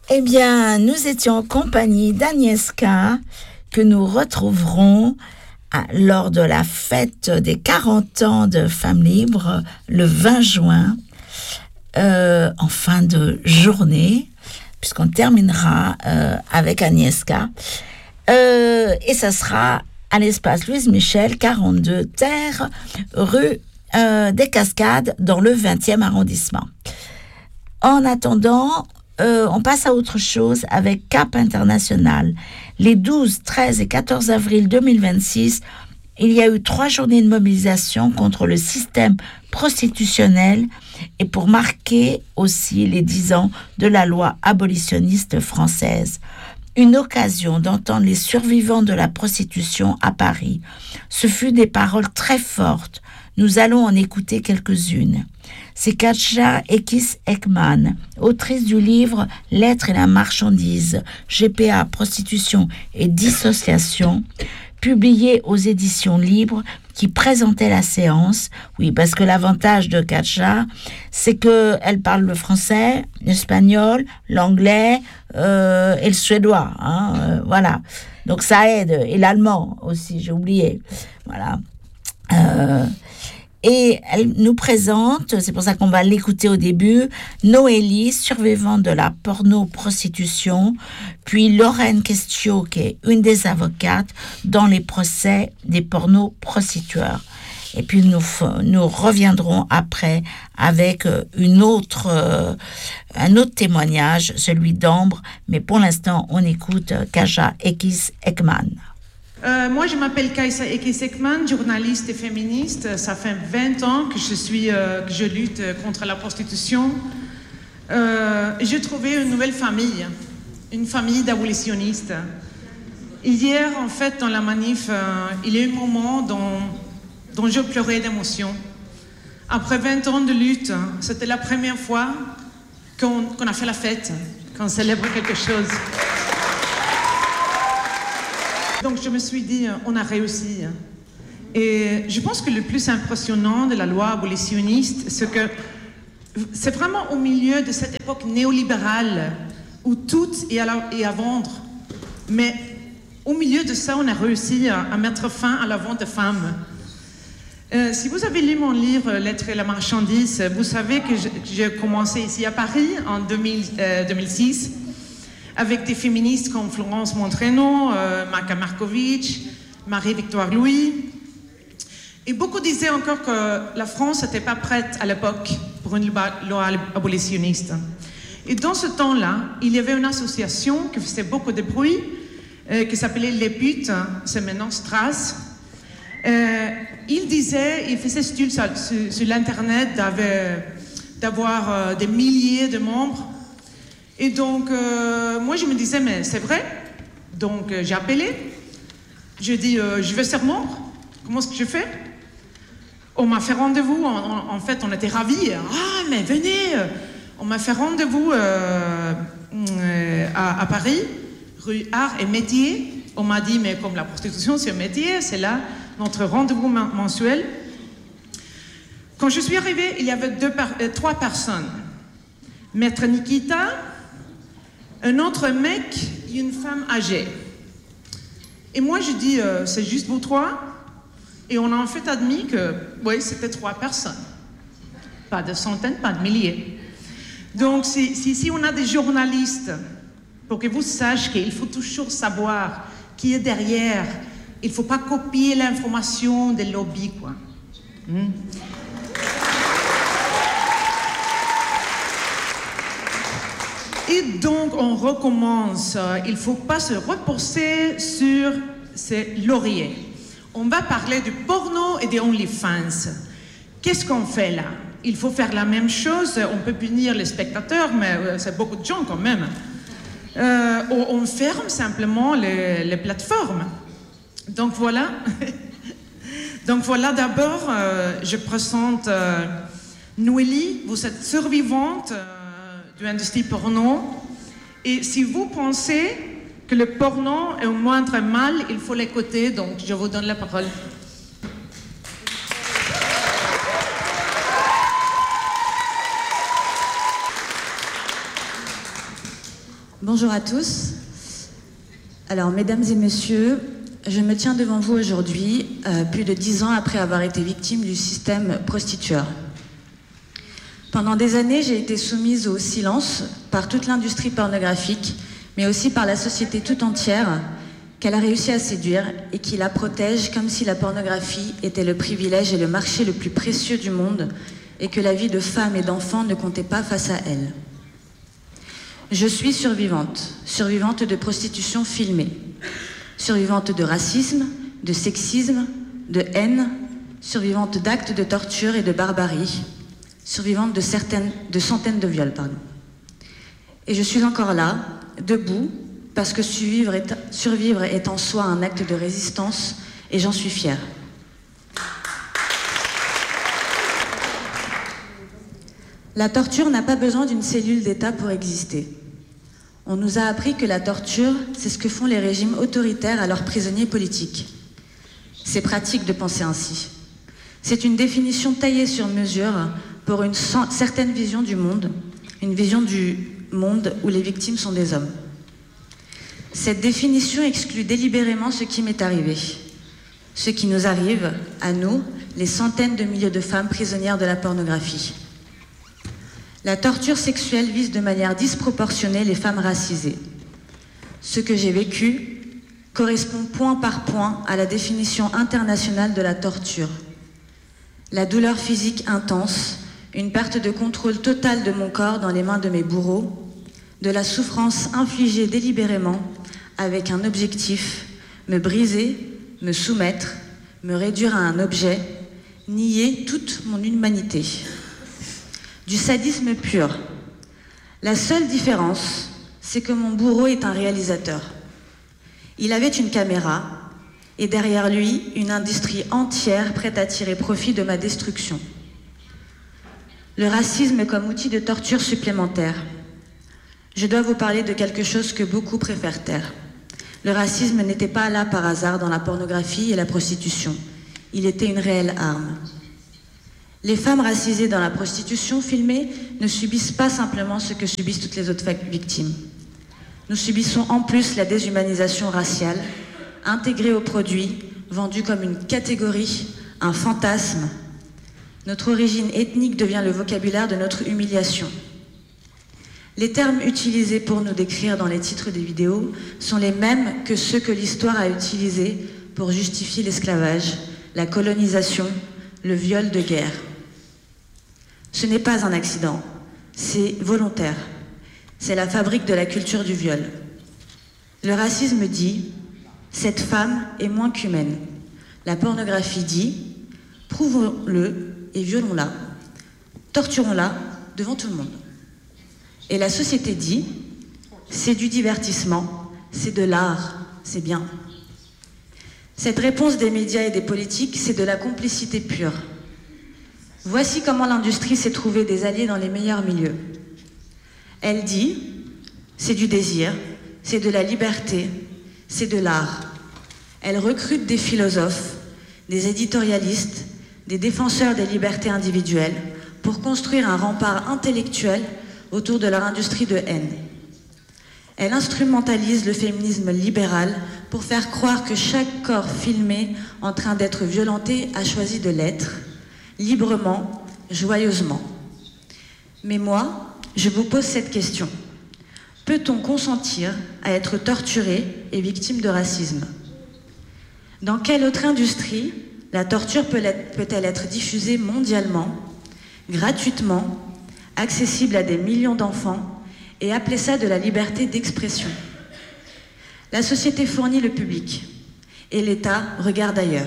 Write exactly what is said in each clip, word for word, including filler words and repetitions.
Eh bien, nous étions en compagnie d'Agnieszka, que nous retrouverons à, lors de la fête des quarante ans de Femmes Libres, le vingt juin, euh, en fin de journée, puisqu'on terminera euh, avec Agnieszka. Euh, et ça sera à l'espace Louise Michel, quarante-deux Terre, rue euh, des Cascades, dans le vingtième arrondissement. En attendant, euh, on passe à autre chose avec Cap International. Les douze, treize et quatorze avril deux mille vingt-six, il y a eu trois journées de mobilisation contre le système prostitutionnel et pour marquer aussi les dix ans de la loi abolitionniste française. Une occasion d'entendre les survivants de la prostitution à Paris. Ce fut des paroles très fortes. Nous allons en écouter quelques-unes. C'est Katja Ekis Ekman, autrice du livre « L'être et la marchandise, G P A, prostitution et dissociation », publié aux éditions libres, qui présentait la séance. Oui, parce que l'avantage de Katja, c'est qu'elle parle le français, l'espagnol, l'anglais euh, et le suédois. Hein, euh, voilà. Donc ça aide. Et l'allemand aussi, j'ai oublié. Voilà. Euh, et elle nous présente, c'est pour ça qu'on va l'écouter au début, Noélie, survivante de la porno-prostitution, puis Lorraine Questiot, qui est une des avocates dans les procès des porno-prostitueurs. Et puis nous, nous reviendrons après avec une autre, euh, un autre témoignage, celui d'Ambre, mais pour l'instant on écoute Katja Ekis Ekman. Euh, moi, je m'appelle Katja Ekis Ekman, journaliste et féministe. Ça fait vingt ans que je, suis, euh, que je lutte contre la prostitution. Euh, j'ai trouvé une nouvelle famille, une famille d'abolitionnistes. Hier, en fait, dans la manif, euh, il y a eu un moment dont, dont je pleurais d'émotion. Après vingt ans de lutte, c'était la première fois qu'on, qu'on a fait la fête, qu'on célèbre quelque chose. Donc je me suis dit, on a réussi. Et je pense que le plus impressionnant de la loi abolitionniste, c'est que c'est vraiment au milieu de cette époque néolibérale où tout est à, la, est à vendre. Mais au milieu de ça, on a réussi à, à mettre fin à la vente de femmes. Euh, si vous avez lu mon livre « L'être et la marchandise », vous savez que j'ai commencé ici à Paris en deux mille, euh, deux mille six. Avec des féministes comme Florence Montreno, euh, Marca Markovic, Marie-Victoire Louis. Et beaucoup disaient encore que la France n'était pas prête à l'époque pour une loi abolitionniste. Et dans ce temps-là, il y avait une association qui faisait beaucoup de bruit, euh, qui s'appelait Les Putes, c'est maintenant Strass. Euh, il disait, il faisait style sur, sur, sur l'Internet d'avoir euh, des milliers de membres. Et donc, euh, moi, je me disais, mais c'est vrai. Donc, euh, j'ai appelé. J'ai dit, euh, je veux ser membre. Comment est-ce que je fais? On m'a fait rendez-vous. En, en fait, on était ravis. Ah, mais venez. On m'a fait rendez-vous euh, euh, à, à Paris, rue Art et Métier. On m'a dit, mais comme la prostitution, c'est un métier, c'est là notre rendez-vous mensuel. Quand je suis arrivée, il y avait deux, euh, trois personnes. Maître Nikita, un autre mec et une femme âgée. Et moi, je dis, euh, c'est juste vous trois? Et on a en fait admis que, oui, c'était trois personnes. Pas de centaines, pas de milliers. Donc, si, si, si on a des journalistes, pour que vous sachiez qu'il faut toujours savoir qui est derrière, il ne faut pas copier l'information des lobbies, quoi. Hmm. Et donc, on recommence. Il ne faut pas se reposer sur ces lauriers. On va parler du porno et des OnlyFans. Qu'est-ce qu'on fait là? Il faut faire la même chose. On peut punir les spectateurs, mais c'est beaucoup de gens quand même. Euh, on ferme simplement les, les plateformes. Donc voilà. Donc voilà, d'abord, euh, je présente euh, Noélie. Vous êtes survivante euh, de l'industrie porno. Et si vous pensez que le porno est au moindre mal, il faut l'écouter. Donc je vous donne la parole. Bonjour à tous. Alors, mesdames et messieurs, je me tiens devant vous aujourd'hui, euh, plus de dix ans après avoir été victime du système prostitueur. Pendant des années, j'ai été soumise au silence par toute l'industrie pornographique, mais aussi par la société tout entière, qu'elle a réussi à séduire et qui la protège comme si la pornographie était le privilège et le marché le plus précieux du monde et que la vie de femmes et d'enfants ne comptait pas face à elle. Je suis survivante, survivante de prostitution filmée, survivante de racisme, de sexisme, de haine, survivante d'actes de torture et de barbarie, survivante de, certaines, de centaines de viols, pardon. Et je suis encore là, debout, parce que survivre est, survivre est en soi un acte de résistance, et j'en suis fière. La torture n'a pas besoin d'une cellule d'État pour exister. On nous a appris que la torture, c'est ce que font les régimes autoritaires à leurs prisonniers politiques. C'est pratique de penser ainsi. C'est une définition taillée sur mesure pour une certaine vision du monde, une vision du monde où les victimes sont des hommes. Cette définition exclut délibérément ce qui m'est arrivé, ce qui nous arrive, à nous, les centaines de milliers de femmes prisonnières de la pornographie. La torture sexuelle vise de manière disproportionnée les femmes racisées. Ce que j'ai vécu correspond point par point à la définition internationale de la torture. La douleur physique intense, une perte de contrôle total de mon corps dans les mains de mes bourreaux, de la souffrance infligée délibérément avec un objectif, me briser, me soumettre, me réduire à un objet, nier toute mon humanité. Du sadisme pur. La seule différence, c'est que mon bourreau est un réalisateur. Il avait une caméra et derrière lui, une industrie entière prête à tirer profit de ma destruction. Le racisme comme outil de torture supplémentaire. Je dois vous parler de quelque chose que beaucoup préfèrent taire. Le racisme n'était pas là par hasard dans la pornographie et la prostitution. Il était une réelle arme. Les femmes racisées dans la prostitution filmée ne subissent pas simplement ce que subissent toutes les autres victimes. Nous subissons en plus la déshumanisation raciale, intégrée au produit, vendue comme une catégorie, un fantasme. Notre origine ethnique devient le vocabulaire de notre humiliation. Les termes utilisés pour nous décrire dans les titres des vidéos sont les mêmes que ceux que l'histoire a utilisés pour justifier l'esclavage, la colonisation, le viol de guerre. Ce n'est pas un accident, c'est volontaire. C'est la fabrique de la culture du viol. Le racisme dit « cette femme est moins qu'humaine ». La pornographie dit « prouvons-le et violons-la, torturons-la devant tout le monde ». Et la société dit « c'est du divertissement, c'est de l'art, c'est bien ». Cette réponse des médias et des politiques, c'est de la complicité pure. Voici comment l'industrie s'est trouvée des alliés dans les meilleurs milieux. Elle dit « c'est du désir, c'est de la liberté, c'est de l'art ». Elle recrute des philosophes, des éditorialistes, des défenseurs des libertés individuelles pour construire un rempart intellectuel autour de leur industrie de haine. Elle instrumentalise le féminisme libéral pour faire croire que chaque corps filmé en train d'être violenté a choisi de l'être, librement, joyeusement. Mais moi, je vous pose cette question. Peut-on consentir à être torturé et victime de racisme? Dans quelle autre industrie la torture peut-elle être diffusée mondialement, gratuitement, accessible à des millions d'enfants et appeler ça de la liberté d'expression? La société fournit le public et l'État regarde ailleurs.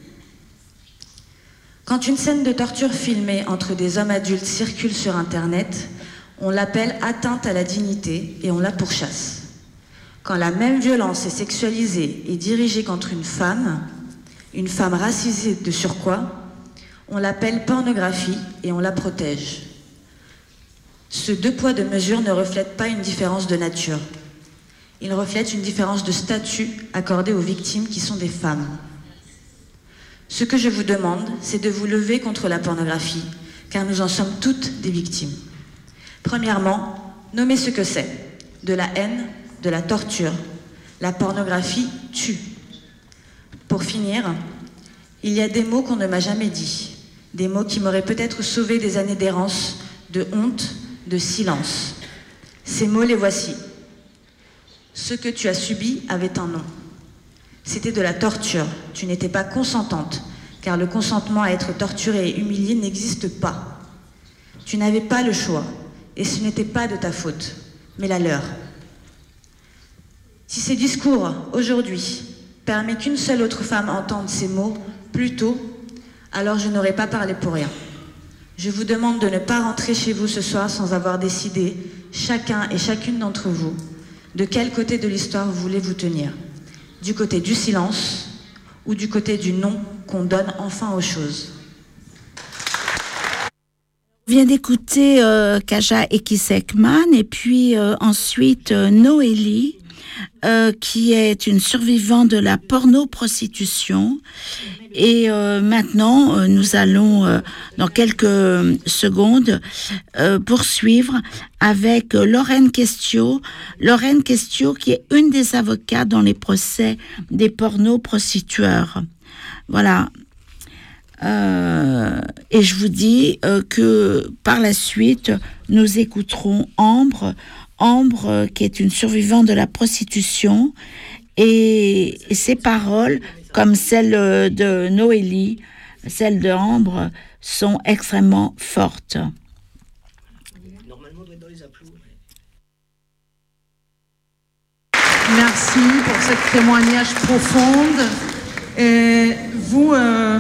Quand une scène de torture filmée entre des hommes adultes circule sur Internet, on l'appelle atteinte à la dignité et on la pourchasse. Quand la même violence est sexualisée et dirigée contre une femme, une femme racisée de surcroît, on l'appelle pornographie et on la protège. Ce deux poids deux mesures ne reflète pas une différence de nature. Il reflète une différence de statut accordée aux victimes qui sont des femmes. Ce que je vous demande, c'est de vous lever contre la pornographie, car nous en sommes toutes des victimes. Premièrement, nommez ce que c'est. de la haine, de la torture. La pornographie tue. Pour finir, il y a des mots qu'on ne m'a jamais dit, des mots qui m'auraient peut-être sauvé des années d'errance, de honte, de silence. Ces mots, les voici. Ce que tu as subi avait un nom. C'était de la torture. Tu n'étais pas consentante, car le consentement à être torturé et humilié n'existe pas. Tu n'avais pas le choix, et ce n'était pas de ta faute, mais la leur. Si ces discours, aujourd'hui, permettent qu'une seule autre femme entende ces mots plus tôt, alors je n'aurais pas parlé pour rien. Je vous demande de ne pas rentrer chez vous ce soir sans avoir décidé, chacun et chacune d'entre vous, de quel côté de l'histoire vous voulez vous tenir. Du côté du silence ou du côté du non qu'on donne enfin aux choses. On vient d'écouter euh, Kaja Ekisekman et puis euh, ensuite euh, Noélie, euh, qui est une survivante de la porno-prostitution. Et euh, maintenant, euh, nous allons, euh, dans quelques secondes, euh, poursuivre avec euh, Lorraine Questiot. Lorraine Questiot, qui est une des avocates dans les procès des porno-prostitueurs. Voilà. Euh, et je vous dis euh, que par la suite, nous écouterons Ambre, Ambre euh, qui est une survivante de la prostitution, et, et ses paroles, comme celles de Noélie, celles de Ambre, sont extrêmement fortes. Normalement, on doit être dans les applaudissements. Merci pour ce témoignage profond. Et vous, euh,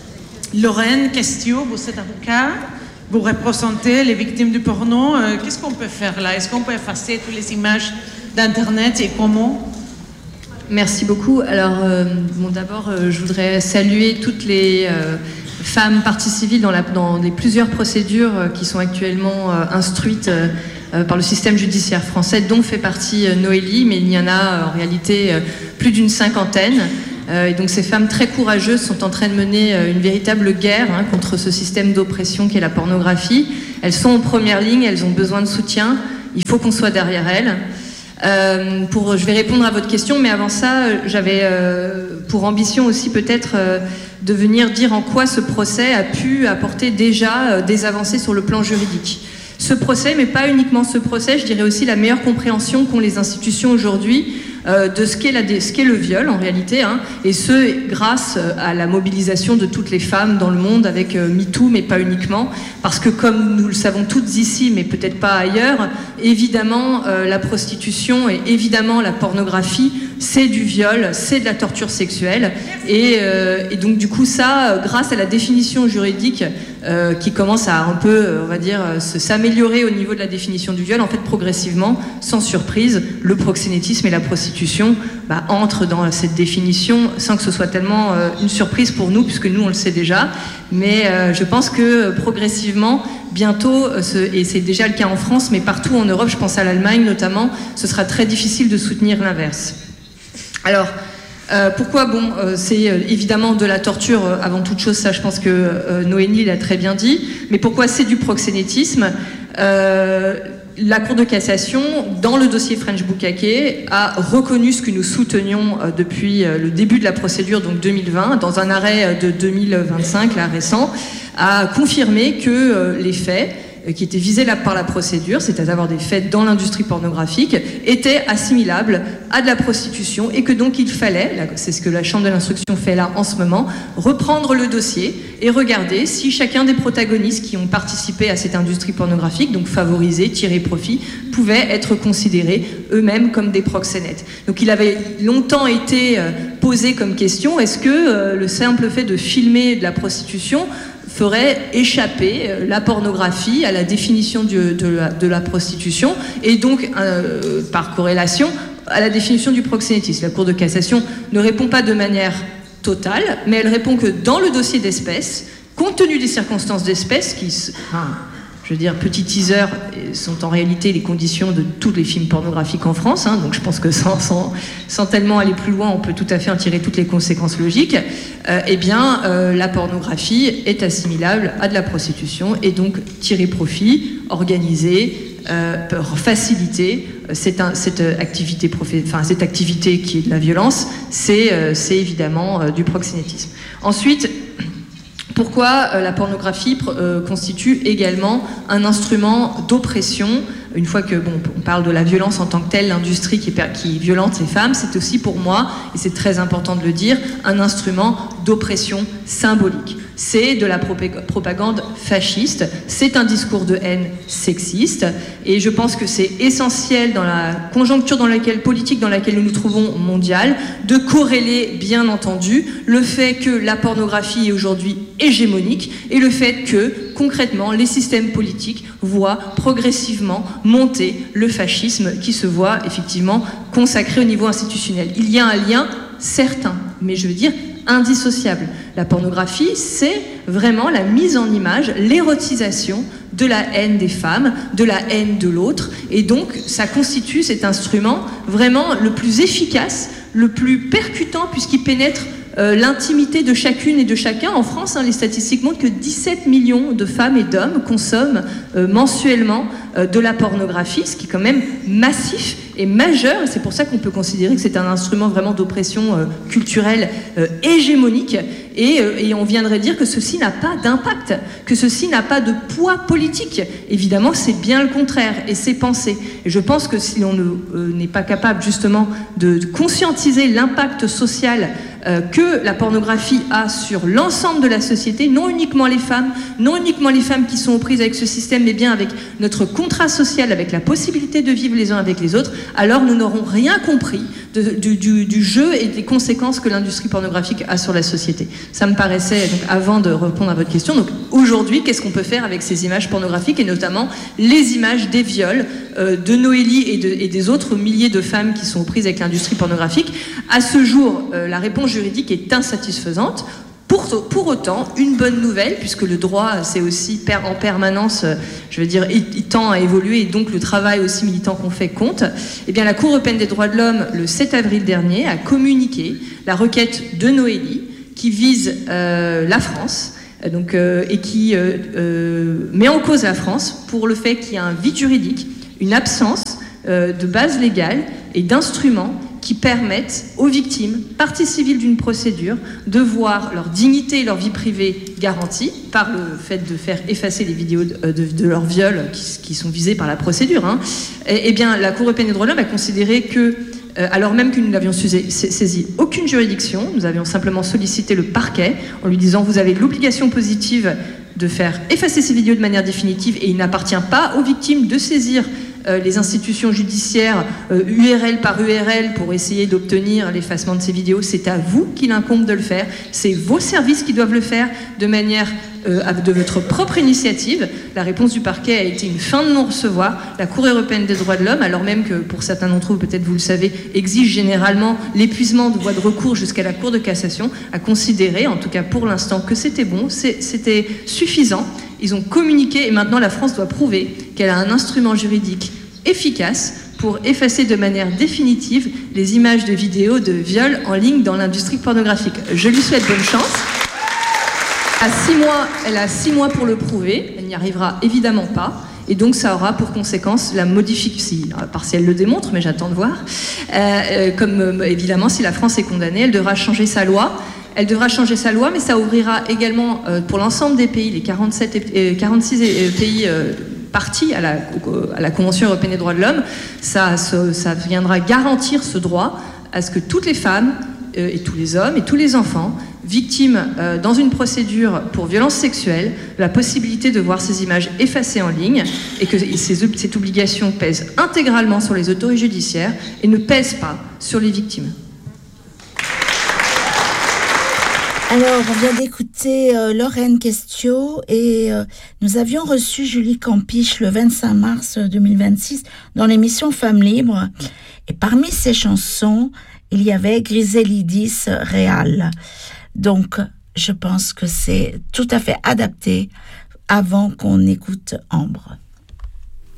Lorraine Questiot, vous êtes avocat, vous représentez les victimes du porno. Euh, qu'est-ce qu'on peut faire là? Est-ce qu'on peut effacer toutes les images d'Internet et comment? Merci beaucoup. Alors, euh, bon, d'abord, euh, je voudrais saluer toutes les euh, femmes parties civiles dans, la, dans les plusieurs procédures euh, qui sont actuellement euh, instruites euh, euh, par le système judiciaire français, dont fait partie euh, Noélie, mais il y en a euh, en réalité euh, plus d'une cinquantaine. Euh, et donc, ces femmes très courageuses sont en train de mener euh, une véritable guerre hein, contre ce système d'oppression qu'est la pornographie. Elles sont en première ligne, elles ont besoin de soutien. Il faut qu'on soit derrière elles. Euh, pour, je vais répondre à votre question, mais avant ça, j'avais euh, pour ambition aussi peut-être euh, de venir dire en quoi ce procès a pu apporter déjà euh, des avancées sur le plan juridique. Ce procès, mais pas uniquement ce procès, je dirais aussi la meilleure compréhension qu'ont les institutions aujourd'hui euh, de ce qu'est, la, ce qu'est le viol en réalité, hein, et ce grâce à la mobilisation de toutes les femmes dans le monde avec euh, MeToo, mais pas uniquement, parce que comme nous le savons toutes ici, mais peut-être pas ailleurs, évidemment euh, la prostitution et évidemment la pornographie, c'est du viol, c'est de la torture sexuelle, et, euh, et donc du coup ça, grâce à la définition juridique euh, qui commence à un peu, on va dire, se, s'améliorer au niveau de la définition du viol, en fait progressivement, sans surprise, le proxénétisme et la prostitution bah, entrent dans cette définition sans que ce soit tellement euh, une surprise pour nous, puisque nous on le sait déjà, mais euh, je pense que progressivement, bientôt, euh, ce, et c'est déjà le cas en France, mais partout en Europe, je pense à l'Allemagne notamment, ce sera très difficile de soutenir l'inverse. Alors, euh, pourquoi? Bon, euh, c'est euh, évidemment de la torture euh, avant toute chose, ça je pense que euh, Noélie l'a très bien dit, mais pourquoi c'est du proxénétisme? euh, La Cour de cassation, dans le dossier French Bukake, a reconnu ce que nous soutenions euh, depuis euh, le début de la procédure, donc deux mille vingt, dans un arrêt de deux mille vingt-cinq, là récent, a confirmé que euh, les faits qui étaient visés là par la procédure, c'est-à-dire des faits dans l'industrie pornographique, étaient assimilables à de la prostitution et que donc il fallait, c'est ce que la Chambre de l'instruction fait là en ce moment, reprendre le dossier et regarder si chacun des protagonistes qui ont participé à cette industrie pornographique, donc favorisé, tiré profit, pouvaient être considérés eux-mêmes comme des proxénètes. Donc il avait longtemps été posé comme question, est-ce que le simple fait de filmer de la prostitution ferait échapper la pornographie à la définition du, de, la, de la prostitution et donc, euh, par corrélation, à la définition du proxénétisme. La Cour de cassation ne répond pas de manière totale, mais elle répond que dans le dossier d'espèce, compte tenu des circonstances d'espèce, qui, enfin, je veux dire, petit teaser, sont en réalité les conditions de tous les films pornographiques en France, hein, donc je pense que sans, sans, sans tellement aller plus loin, on peut tout à fait en tirer toutes les conséquences logiques, euh, eh bien, euh, la pornographie est assimilable à de la prostitution et donc tirer profit, organiser, euh, pour faciliter cette, cette, activité, enfin, cette activité qui est de la violence, c'est, euh, c'est évidemment euh, du proxénétisme. Ensuite, pourquoi euh, la pornographie euh, constitue également un instrument d'oppression? Une fois que bon, on parle de la violence en tant que telle, l'industrie qui, qui violente les femmes, c'est aussi pour moi, et c'est très important de le dire, un instrument d'oppression symbolique. C'est de la propagande fasciste, c'est un discours de haine sexiste, et je pense que c'est essentiel dans la conjoncture dans laquelle, politique dans laquelle nous nous trouvons mondiale, de corréler, bien entendu, le fait que la pornographie est aujourd'hui hégémonique, et le fait que, concrètement, les systèmes politiques voient progressivement monter le fascisme qui se voit effectivement consacré au niveau institutionnel. Il y a un lien certain, mais je veux dire indissociable. La pornographie, c'est vraiment la mise en image, l'érotisation de la haine des femmes, de la haine de l'autre, et donc ça constitue cet instrument vraiment le plus efficace, le plus percutant, puisqu'il pénètre Euh, l'intimité de chacune et de chacun. En France, hein, les statistiques montrent que dix-sept millions de femmes et d'hommes consomment euh, mensuellement euh, de la pornographie, ce qui est quand même massif et majeur. C'est pour ça qu'on peut considérer que c'est un instrument vraiment d'oppression euh, culturelle euh, hégémonique. Et, euh, et on viendrait dire que ceci n'a pas d'impact, que ceci n'a pas de poids politique. Évidemment, c'est bien le contraire, et c'est pensé. Et je pense que si on ne, euh, n'est pas capable justement de, de conscientiser l'impact social euh, que la pornographie a sur l'ensemble de la société, non uniquement les femmes, non uniquement les femmes qui sont aux prises avec ce système, mais bien avec notre contrat social, avec la possibilité de vivre les uns avec les autres, alors nous n'aurons rien compris de, du, du, du jeu et des conséquences que l'industrie pornographique a sur la société. Ça me paraissait, donc, avant de répondre à votre question, donc aujourd'hui, qu'est-ce qu'on peut faire avec ces images pornographiques, et notamment les images des viols euh, de Noélie et, de, et des autres milliers de femmes qui sont aux prises avec l'industrie pornographique. À ce jour, euh, la réponse juridique est insatisfaisante. Pour, pour autant, une bonne nouvelle, puisque le droit, c'est aussi per, en permanence, je veux dire, il, il tend à évoluer, et donc le travail aussi militant qu'on fait compte. Eh bien, la Cour européenne des droits de l'homme, le sept avril dernier, a communiqué la requête de Noélie, qui vise euh, la France, donc, euh, et qui euh, euh, met en cause la France pour le fait qu'il y a un vide juridique, une absence euh, de base légale et d'instruments qui permettent aux victimes, parties civiles d'une procédure, de voir leur dignité et leur vie privée garantie par le fait de faire effacer les vidéos de, de, de leurs viols qui, qui sont visés par la procédure. Hein. Et, et bien, la Cour européenne des droits de l'homme a considéré que, euh, alors même que nous n'avions saisi aucune juridiction, nous avions simplement sollicité le parquet en lui disant « Vous avez l'obligation positive de faire effacer ces vidéos de manière définitive, et il n'appartient pas aux victimes de saisir Euh, les institutions judiciaires euh, U R L par U R L pour essayer d'obtenir l'effacement de ces vidéos. C'est à vous qu'il incombe de le faire. C'est vos services qui doivent le faire de manière euh, de votre propre initiative. La réponse du parquet a été une fin de non-recevoir. La Cour européenne des droits de l'homme, alors même que pour certains d'entre vous, peut-être vous le savez, exige généralement l'épuisement de voies de recours jusqu'à la Cour de cassation, a considéré, en tout cas pour l'instant, que c'était bon, c'était suffisant. Ils ont communiqué, et maintenant la France doit prouver qu'elle a un instrument juridique efficace pour effacer de manière définitive les images de vidéos de viol en ligne dans l'industrie pornographique. Je lui souhaite bonne chance. À six mois, elle a six mois pour le prouver. Elle n'y arrivera évidemment pas. Et donc ça aura pour conséquence la modification, si, par si elle le démontre, mais j'attends de voir. Euh, comme euh, évidemment, si la France est condamnée, elle devra changer sa loi. Elle devra changer sa loi, mais ça ouvrira également euh, pour l'ensemble des pays, les quarante-sept et, quarante-six pays euh, partis à la, à la Convention européenne des droits de l'homme, ça, ça, ça viendra garantir ce droit à ce que toutes les femmes euh, et tous les hommes et tous les enfants victimes euh, dans une procédure pour violence sexuelle, la possibilité de voir ces images effacées en ligne, et que ces, cette obligation pèse intégralement sur les autorités judiciaires et ne pèse pas sur les victimes. Alors, on vient d'écouter euh, Lorraine Questiot, et euh, nous avions reçu Julie Campiche le vingt-cinq mars deux mille vingt-six dans l'émission Femmes Libres. Et parmi ces chansons, il y avait Griselidis Réal. Donc, je pense que c'est tout à fait adapté avant qu'on écoute Ambre.